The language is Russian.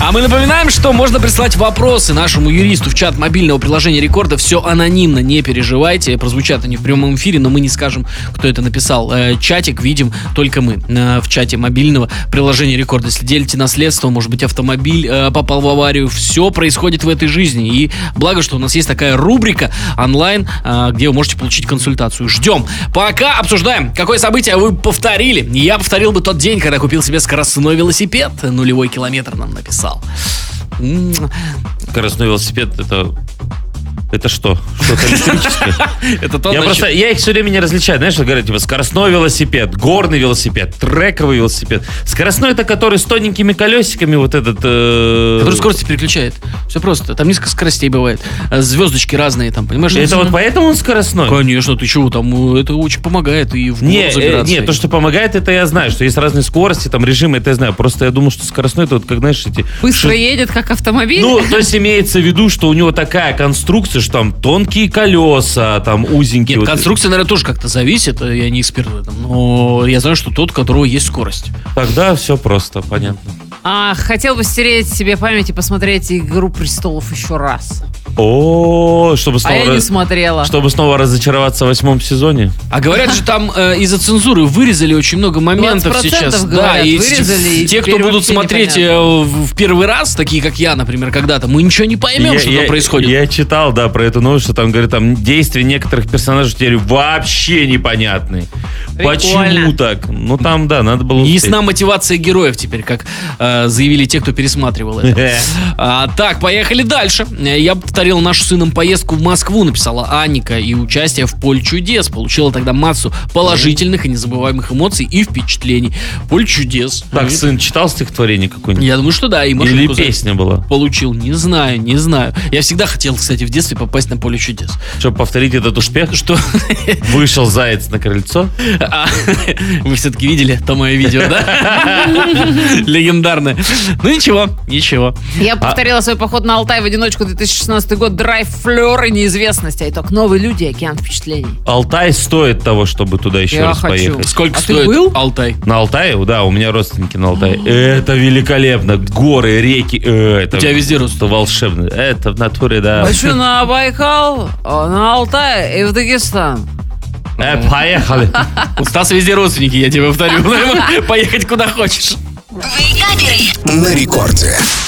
А мы напоминаем, что можно прислать вопросы нашему юристу в чат мобильного приложения Рекорда. Все анонимно, не переживайте. Прозвучат они в прямом эфире, но мы не скажем, кто это написал. Чатик видим только мы в чате мобильного приложения Рекорда. Если делите наследство, может быть, автомобиль попал в аварию, все происходит в этой жизни. И благо, что у нас есть такая рубрика онлайн, где вы можете получить консультацию. Ждем. Пока обсуждаем, какое событие вы повторили. Я повторил бы тот день, когда купил себе скоростной велосипед. Нулевой километр нам написал. Скоростной велосипед это что? Что-то электрическое? Это то, я их все время не различаю. Знаешь, что говорят, типа скоростной велосипед, горный велосипед, трековый велосипед. Скоростной — это который с тоненькими колесиками, вот этот... Который скорости переключает. Все просто. Там несколько скоростей бывает. Звездочки разные там, понимаешь? Это вот поэтому он скоростной? Конечно, ты чего там? Это очень помогает и в гору забираться. Не, то, что помогает, это я знаю, что есть разные скорости, там режимы, это я знаю. Просто я думаю, что скоростной — это вот, как, знаешь, эти... Быстро едет, как автомобиль? Ну, то есть имеется в виду, что у него такая конструкция, что там тонкие колеса, там узенькие. Нет, конструкция, наверное, тоже как-то зависит, я не эксперт в этом, но я знаю, что тот, у которого есть скорость. Тогда все просто, понятно. Хотел бы стереть себе память и посмотреть «Игру престолов» еще раз. Чтобы снова... я не смотрела. Чтобы снова разочароваться в 8 сезоне. А говорят же, там из-за цензуры вырезали очень много моментов сейчас. Говорят, да, и вырезали, те, кто будут смотреть в первый раз, такие как я, например, когда-то, мы ничего не поймем, что там происходит. Я читал, да, про эту новость, что там, говорят, там действия некоторых персонажей теперь вообще непонятные. Прикольно. Почему так? Ну там, да, надо было... Ясна мотивация героев теперь, как заявили те, кто пересматривал это. Так, поехали дальше. Я повторил нашу с сыном поездку в Москву, написала Анника, и участие в «Поле чудес». Получила тогда массу положительных и незабываемых эмоций и впечатлений. «Поле чудес». Так, сын читал стихотворение какое-нибудь? Я думаю, что да. И или песня была? Получил. Не знаю. Я всегда хотел, кстати, в детстве попасть на «Поле чудес». Чтобы повторить этот успех? Что? Вышел заяц на крыльцо? Вы все-таки видели то мое видео, да? Легендарное. Ну ничего. Я повторила свой поход на Алтай в одиночку 2016 год. Драйв, флёр и неизвестность. А итог: новые люди, океан впечатлений. Алтай стоит того, чтобы туда еще раз поехать. Сколько ты стоит был? Алтай? На Алтае? Да, у меня родственники на Алтае. Это великолепно. Горы, реки. Это у тебя везде ростут. Это волшебно. Это в натуре, да. Хочу на Байкал, на Алтай и в Дагестан. Поехали. У Стаса везде родственники, я тебе повторю. Поехать куда хочешь. На рекорде.